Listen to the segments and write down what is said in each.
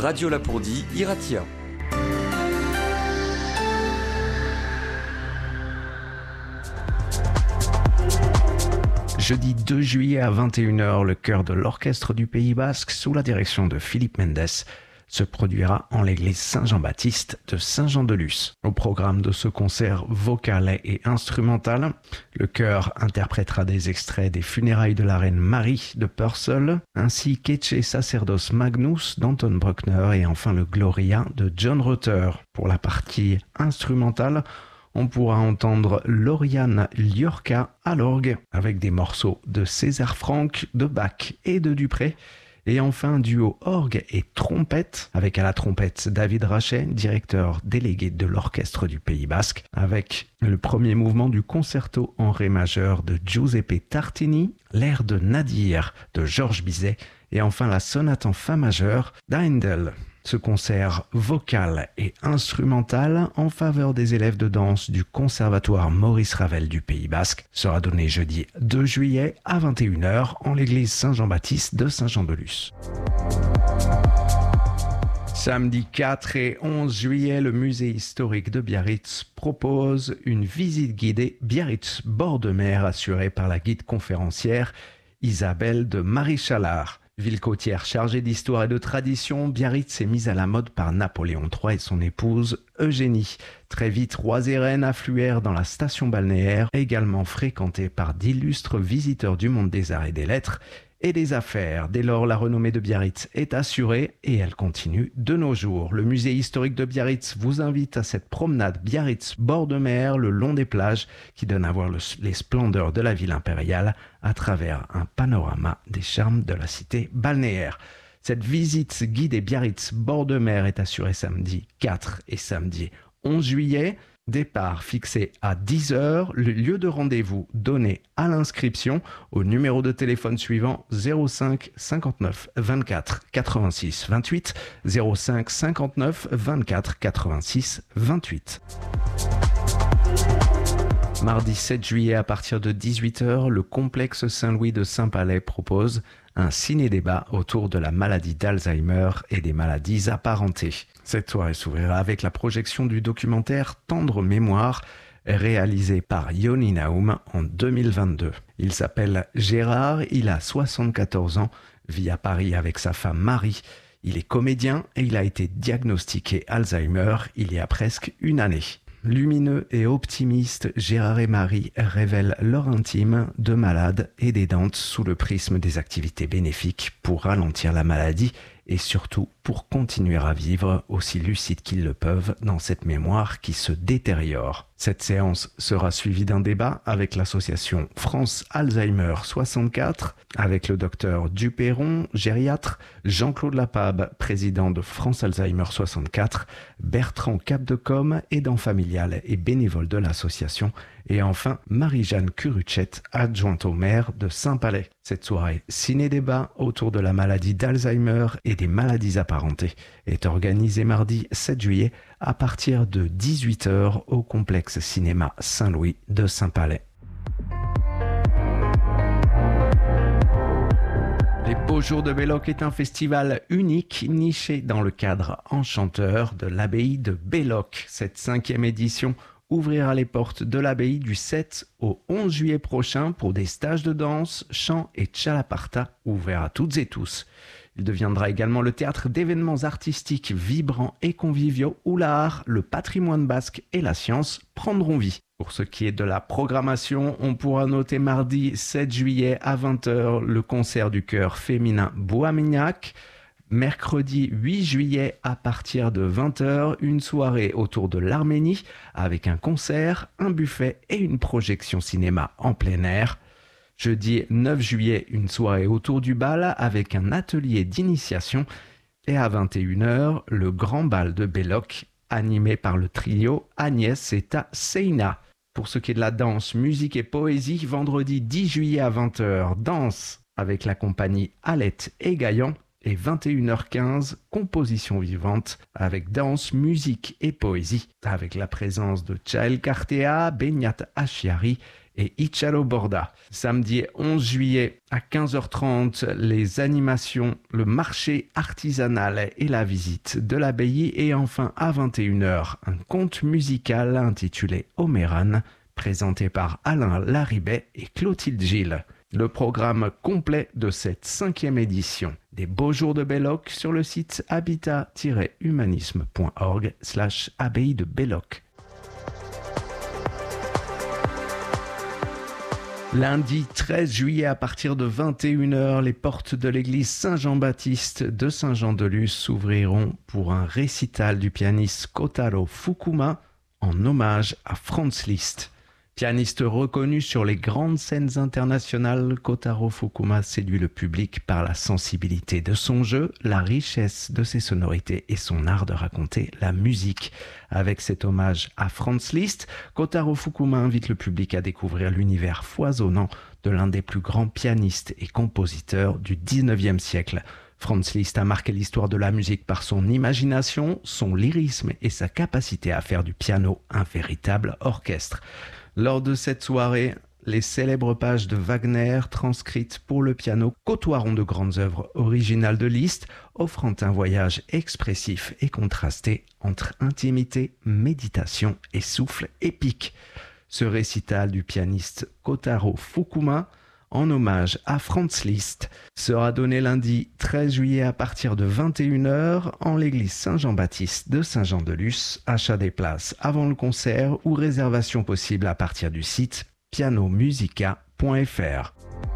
Radio Lapourdie, Iratia. Jeudi 2 juillet à 21h, le chœur de l'Orchestre du Pays Basque, sous la direction de Philippe Mendes, se produira en l'église Saint-Jean-Baptiste de Saint-Jean-de-Luz. Au programme de ce concert vocal et instrumental, le chœur interprétera des extraits des funérailles de la reine Marie de Purcell, ainsi qu'Ecce Sacerdos Magnus d'Anton Bruckner et enfin le Gloria de John Rutter. Pour la partie instrumentale, on pourra entendre Lauriane Liorca à l'orgue avec des morceaux de César Franck, de Bach et de Dupré. Et enfin, duo orgue et trompette, avec à la trompette David Rachet, directeur délégué de l'Orchestre du Pays Basque, avec le premier mouvement du concerto en ré majeur de Giuseppe Tartini, l'air de Nadir de Georges Bizet, et enfin la sonate en fa majeur d'Haendel. Ce concert vocal et instrumental en faveur des élèves de danse du Conservatoire Maurice Ravel du Pays Basque sera donné jeudi 2 juillet à 21h en l'église Saint-Jean-Baptiste de Saint-Jean-de-Luz. Samedi 4 et 11 juillet, le musée historique de Biarritz propose une visite guidée Biarritz bord de mer assurée par la guide conférencière Isabelle de Marie-Chalard. Ville côtière chargée d'histoire et de tradition, Biarritz est mise à la mode par Napoléon III et son épouse Eugénie. Très vite, rois et reines affluèrent dans la station balnéaire, également fréquentée par d'illustres visiteurs du monde des arts et des lettres et des affaires. Dès lors, la renommée de Biarritz est assurée et elle continue de nos jours. Le musée historique de Biarritz vous invite à cette promenade Biarritz bord de mer le long des plages qui donne à voir les splendeurs de la ville impériale à travers un panorama des charmes de la cité balnéaire. Cette visite guidée Biarritz bord de mer est assurée samedi 4 et samedi 11 juillet. Départ fixé à 10h, le lieu de rendez-vous donné à l'inscription au numéro de téléphone suivant 05 59 24 86 28 05 59 24 86 28. Mardi 7 juillet à partir de 18h, le complexe Saint-Louis de Saint-Palais propose un ciné-débat autour de la maladie d'Alzheimer et des maladies apparentées. Cette soirée s'ouvrira avec la projection du documentaire Tendre Mémoire, réalisé par Yoni Naoum en 2022. Il s'appelle Gérard, il a 74 ans, vit à Paris avec sa femme Marie. Il est comédien et il a été diagnostiqué Alzheimer il y a presque une année. Lumineux et optimiste, Gérard et Marie révèlent leur intime de malades et d'aidants sous le prisme des activités bénéfiques pour ralentir la maladie et surtout pour continuer à vivre aussi lucides qu'ils le peuvent dans cette mémoire qui se détériore. Cette séance sera suivie d'un débat avec l'association France Alzheimer 64, avec le docteur Duperron, gériatre, Jean-Claude Lapab, président de France Alzheimer 64, Bertrand Capdecom, aidant familial et bénévole de l'association, et enfin Marie-Jeanne Curuchet, adjointe au maire de Saint-Palais. Cette soirée ciné-débat autour de la maladie d'Alzheimer et des maladies apparentées est organisée mardi 7 juillet à partir de 18h au complexe cinéma Saint-Louis de Saint-Palais. Les Beaux Jours de Belloc est un festival unique niché dans le cadre enchanteur de l'abbaye de Belloc. Cette 5e édition ouvrira les portes de l'abbaye du 7 au 11 juillet prochain pour des stages de danse, chant et tchalaparta ouverts à toutes et tous. Il deviendra également le théâtre d'événements artistiques vibrants et conviviaux où l'art, le patrimoine basque et la science prendront vie. Pour ce qui est de la programmation, on pourra noter mardi 7 juillet à 20h le concert du chœur féminin Boamignac. Mercredi 8 juillet à partir de 20h, une soirée autour de l'Arménie avec un concert, un buffet et une projection cinéma en plein air. Jeudi 9 juillet, une soirée autour du bal avec un atelier d'initiation. Et à 21h, le grand bal de Belloc animé par le trio Agnès et Seina. Pour ce qui est de la danse, musique et poésie, vendredi 10 juillet à 20h, danse avec la compagnie Alette et Gaillan. Et 21h15, composition vivante avec danse, musique et poésie, avec la présence de Chael Cartea, Benyat Ashiari et Italo Borda. Samedi 11 juillet à 15h30, les animations, le marché artisanal et la visite de l'abbaye. Et enfin à 21h, un conte musical intitulé Oméran, présenté par Alain Laribet et Clotilde Gilles. Le programme complet de cette 5e édition des Beaux Jours de Belloc sur le site habitat-humanisme.org/abbaye de Belloc. Lundi 13 juillet à partir de 21h, les portes de l'église Saint-Jean-Baptiste de Saint-Jean-de-Luz s'ouvriront pour un récital du pianiste Kotaro Fukuma en hommage à Franz Liszt. Pianiste reconnu sur les grandes scènes internationales, Kotaro Fukuma séduit le public par la sensibilité de son jeu, la richesse de ses sonorités et son art de raconter la musique. Avec cet hommage à Franz Liszt, Kotaro Fukuma invite le public à découvrir l'univers foisonnant de l'un des plus grands pianistes et compositeurs du 19e siècle. Franz Liszt a marqué l'histoire de la musique par son imagination, son lyrisme et sa capacité à faire du piano un véritable orchestre. Lors de cette soirée, les célèbres pages de Wagner transcrites pour le piano côtoieront de grandes œuvres originales de Liszt, offrant un voyage expressif et contrasté entre intimité, méditation et souffle épique. Ce récital du pianiste Kotaro Fukuma, en hommage à Franz Liszt, sera donné lundi 13 juillet à partir de 21h en l'église Saint-Jean-Baptiste de Saint-Jean-de-Luz. Achat des places avant le concert ou réservation possible à partir du site pianomusica.fr.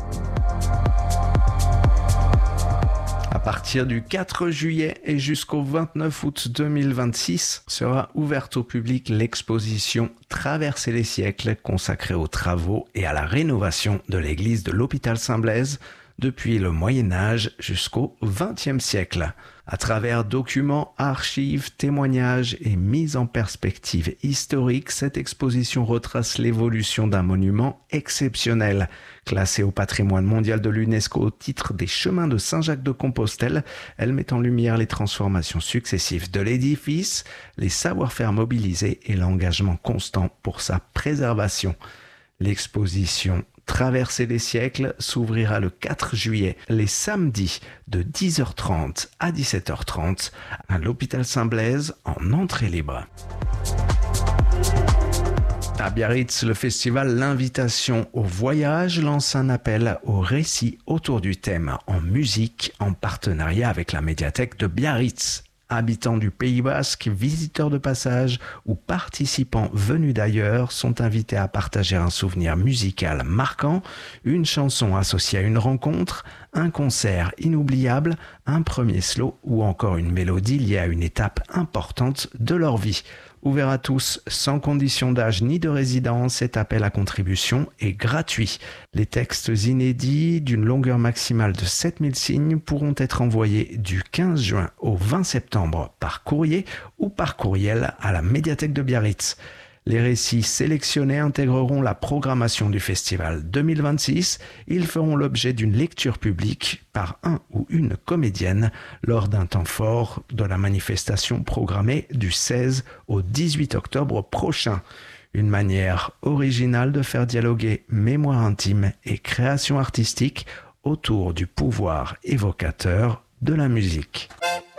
À partir du 4 juillet et jusqu'au 29 août 2026 sera ouverte au public l'exposition Traverser les siècles consacrée aux travaux et à la rénovation de l'église de l'Hôpital Saint-Blaise depuis le Moyen-Âge jusqu'au XXe siècle. À travers documents, archives, témoignages et mises en perspective historique, cette exposition retrace l'évolution d'un monument exceptionnel. Classée au patrimoine mondial de l'UNESCO au titre des chemins de Saint-Jacques-de-Compostelle, elle met en lumière les transformations successives de l'édifice, les savoir-faire mobilisés et l'engagement constant pour sa préservation. L'exposition Traverser les siècles s'ouvrira le 4 juillet, les samedis de 10h30 à 17h30 à l'hôpital Saint-Blaise en entrée libre. À Biarritz, le festival L'Invitation au voyage lance un appel au récit autour du thème en musique en partenariat avec la médiathèque de Biarritz. Habitants du Pays Basque, visiteurs de passage ou participants venus d'ailleurs sont invités à partager un souvenir musical marquant, une chanson associée à une rencontre, un concert inoubliable, un premier slow ou encore une mélodie liée à une étape importante de leur vie. Ouvert à tous, sans condition d'âge ni de résidence, cet appel à contribution est gratuit. Les textes inédits d'une longueur maximale de 7000 signes pourront être envoyés du 15 juin au 20 septembre par courrier ou par courriel à la médiathèque de Biarritz. Les récits sélectionnés intégreront la programmation du festival 2026. Ils feront l'objet d'une lecture publique par un ou une comédienne lors d'un temps fort de la manifestation programmée du 16 au 18 octobre prochain. Une manière originale de faire dialoguer mémoire intime et création artistique autour du pouvoir évocateur de la musique.